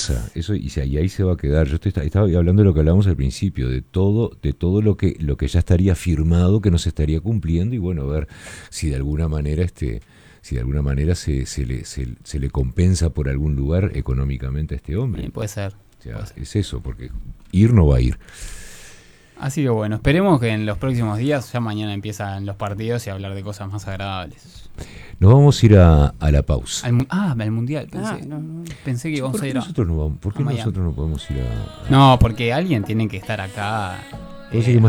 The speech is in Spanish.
pasa, eso y ahí se va a quedar. Yo estaba hablando de lo que hablábamos al principio, de todo lo que ya estaría firmado, que no se estaría cumpliendo, y bueno, a ver si de alguna manera se le compensa por algún lugar económicamente a este hombre. Puede ser. O sea, es eso, porque ir no va a ir. Así que bueno, esperemos que en los próximos días, ya mañana empiezan los partidos y hablar de cosas más agradables. Nos vamos a ir a la pausa. Al Mundial, pensé. Pensé que íbamos a ir ¿Por qué nosotros no podemos ir a...? No, porque alguien tiene que estar acá